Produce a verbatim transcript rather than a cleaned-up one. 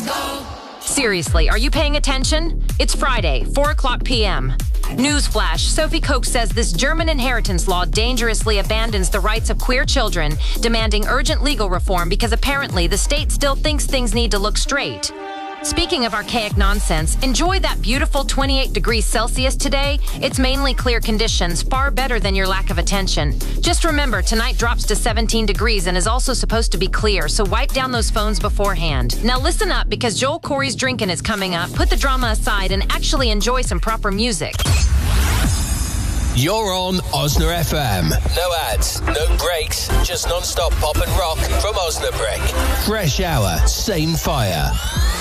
Seriously, are you paying attention? It's Friday, four o'clock p.m. Newsflash, Sophie Koch says this German inheritance law dangerously abandons the rights of queer children, demanding urgent legal reform because apparently the state still thinks things need to look straight. Speaking of archaic nonsense, enjoy that beautiful twenty-eight degrees Celsius today. It's mainly clear conditions, far better than your lack of attention. Just remember, tonight drops to seventeen degrees and is also supposed to be clear, so wipe down those phones beforehand. Now listen up, because Joel Corey's Drinkin' is coming up. Put the drama aside and actually enjoy some proper music. You're on Osna F M. No ads, no breaks, just non-stop pop and rock from Osnabrück. Fresh hour, same fire.